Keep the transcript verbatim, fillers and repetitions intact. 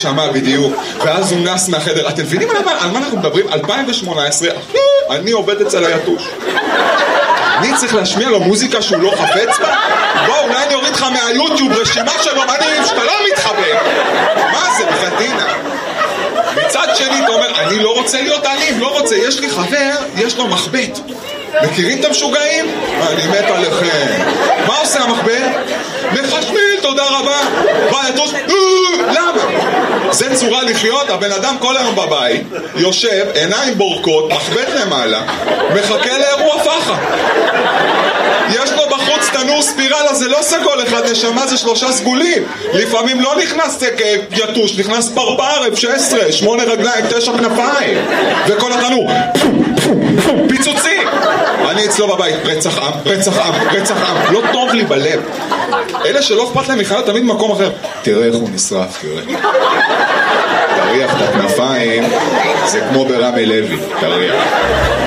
שמע בדיוק, ואז הוא נס מהחדר. אתם מבינים על מה אנחנו מדברים? אלפיים ושמונה עשרה, אני עובד אצל היתוש. אני צריך להשמיע לו מוזיקה שהוא לא חפץ בה? בוא, אולי אני אוריד לך מהיוטיוב רשימה של אומנים שאתה לא מתחבב. מה זה, בחתינה? מצד שני אתה אומר, אני לא רוצה להיות אלים, לא רוצה. יש לי חבר, יש לו מחבט. מכירים את המשוגעים? אני מת עליכם. מה עושה המחבר? מחשמיל, תודה רבה. בא יתוש, למה? זה צורה לחיות. הבן אדם כל היום בבית יושב, עיניים בורקות, מחבט למעלה, מחכה לאירוע פחה. יש לו בחוץ תנור ספירלה, זה לא סגול אחד, נשמה, זה שלושה סגולים. לפעמים לא נכנס יתוש, נכנס פרפר, אף שש עשרה, שמונה רגליים, תשע כנפיים, וכל התנור פיצוצים. אני אצלו בבית, רצח עם, רצח עם, רצח עם, לא טוב לי בלב. אלה שלא אכפת להם בכלל תמיד במקום אחר. תראה איך הוא נשרף, תראה. תריח את הכנפיים, זה כמו ברמי לוי, תריח.